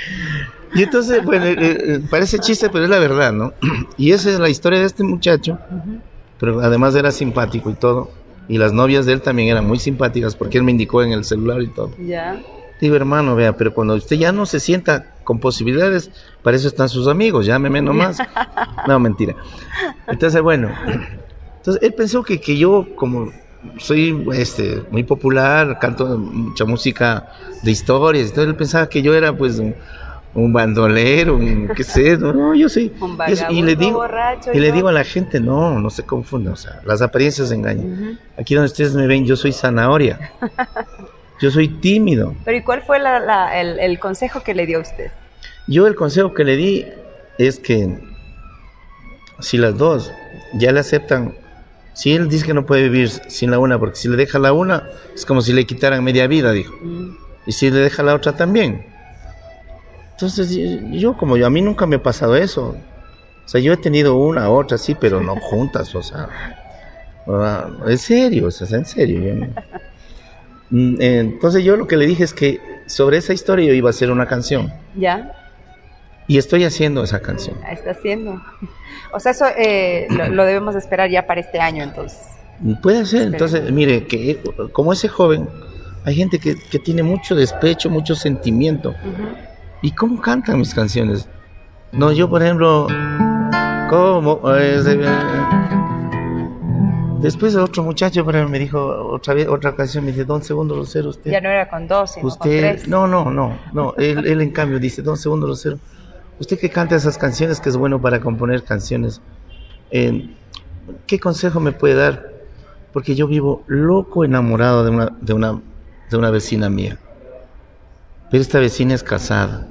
Y entonces, bueno, parece chiste, pero es la verdad, ¿no? Y esa es la historia de este muchacho, pero además era simpático y todo. Y las novias de él también eran muy simpáticas porque él me indicó en el celular y todo. Ya. Digo, hermano, vea, pero cuando usted ya no se sienta con posibilidades, para eso están sus amigos, llámeme nomás. No, mentira. Entonces, bueno, entonces él pensó que yo, como soy muy popular, canto mucha música de historias, entonces él pensaba que yo era pues un bandolero, qué sé, no, yo soy. Un vagabundo, y le digo, borracho. y le digo a la gente, no se confunda, o sea, las apariencias engañan. Aquí donde ustedes me ven, yo soy zanahoria. Yo soy tímido. Pero ¿y cuál fue el consejo que le dio a usted? Yo el consejo que le di es que si las dos ya le aceptan, si él dice que no puede vivir sin la una, porque si le deja la una, es como si le quitaran media vida, dijo. Y si le deja la otra también. Entonces a mí nunca me ha pasado eso. O sea, yo he tenido una, otra, sí, pero no juntas, o sea, en serio, o sea, en serio. Entonces yo lo que le dije es que sobre esa historia yo iba a hacer una canción. ¿Ya? Y estoy haciendo esa canción. Está haciendo. O sea, eso lo debemos esperar ya para este año, entonces. Puede ser. Entonces, mire, que como ese joven, hay gente que tiene mucho despecho, mucho sentimiento. ¿Y cómo cantan mis canciones? No, yo, por ejemplo, después otro muchacho me dijo otra canción, me dice, don Segundo Rosero, usted. Ya no era con dos, sino usted, con tres. No, él en cambio dice, don Segundo Rosero, usted que canta esas canciones, que es bueno para componer canciones, ¿qué consejo me puede dar? Porque yo vivo loco enamorado de una vecina mía. Pero esta vecina es casada.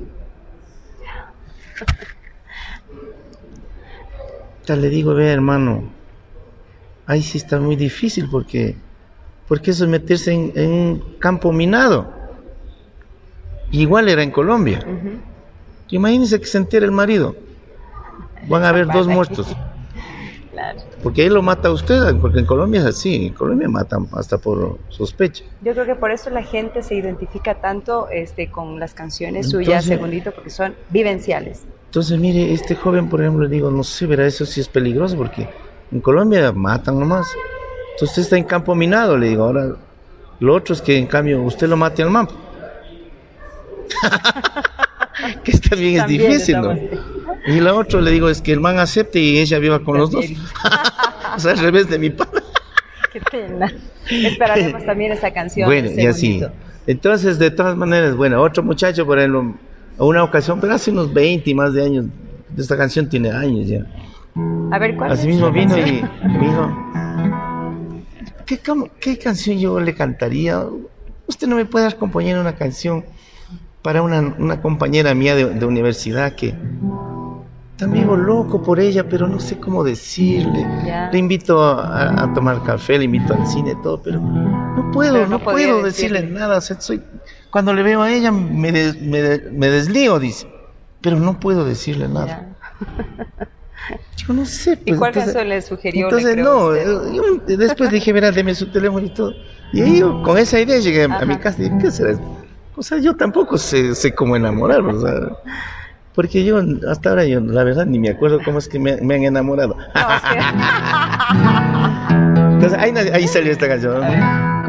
Le digo, vea, hermano, ahí sí está muy difícil porque eso es meterse en un campo minado. Igual era en Colombia. Imagínense que se entera el marido. Van a haber dos muertos. Claro. Porque ahí lo mata a usted, porque en Colombia es así. En Colombia matan hasta por sospecha. Yo creo que por eso la gente se identifica tanto con las canciones suyas, Segundito, porque son vivenciales. Entonces, mire, este joven, por ejemplo, le digo, no sé, verá, eso sí es peligroso, porque en Colombia matan nomás. Entonces usted está en campo minado, le digo. Ahora, lo otro es que, en cambio, usted lo mate al man. Que también es difícil, ¿no? Y lo otro, le digo, es que el man acepte y ella viva con los dos. O sea, al revés de mi padre. Qué pena. Esperaremos también esa canción. Bueno, y así. Entonces, de todas maneras, bueno, otro muchacho, por ejemplo, a una ocasión, pero hace unos 20 y más de años, esta canción tiene años ya. A ver, ¿cuál así es? Mismo vino y me dijo, ¿qué canción yo le cantaría? Usted no me puede dar componer una canción para una compañera mía de universidad que también vivo loco por ella, pero no sé cómo decirle. Le invito a tomar café, le invito al cine, todo, pero no puedo decirle nada. O sea, cuando le veo a ella me desligo, dice, pero no puedo decirle nada. Yo no sé. Pues, ¿y cuál canción le sugirió? Entonces, yo después dije, verá, deme su teléfono y todo. Y ahí yo, con esa idea llegué a mi casa y dije, ¿qué será? O sea, yo tampoco sé cómo enamorar, o sea, porque yo hasta ahora, la verdad, ni me acuerdo cómo es que me han enamorado. No, es que... Entonces, ahí salió esta canción.